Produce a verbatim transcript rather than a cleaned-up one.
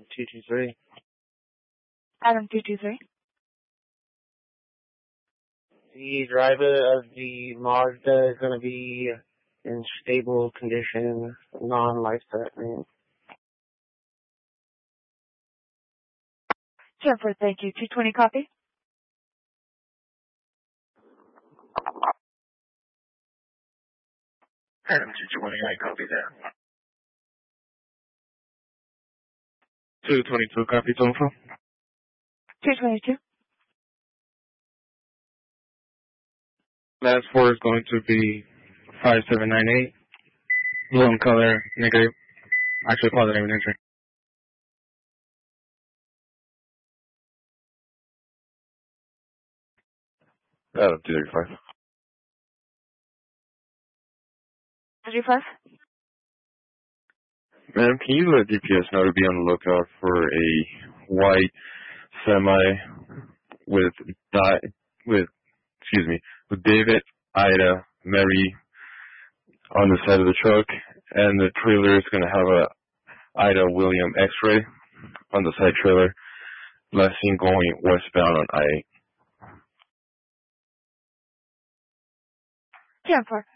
two two three. Adam two two three. The driver of the Mazda is going to be in stable condition, non-life-threatening. ten four, thank you. two twenty copy. Adam two twenty, I copy that. two twenty-two, copy, Tonfo. two twenty-two. Last four is going to be five seven nine eight. Blue in color, negative. Actually, positive in entry. Adam two thirty-five. thirty-five. Ma'am, can you let D P S know to be on the lookout for a white semi with di- with excuse me with David, Ida, Mary on the side of the truck, and the trailer is going to have a Ida William X-ray on the side trailer. Last seen going westbound on I eight. ten four.